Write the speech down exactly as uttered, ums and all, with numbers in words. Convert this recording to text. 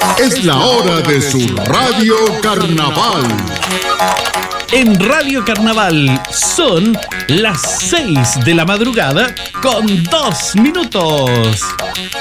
Es la hora de su Radio Carnaval. En Radio Carnaval son las seis de la madrugada con dos minutos.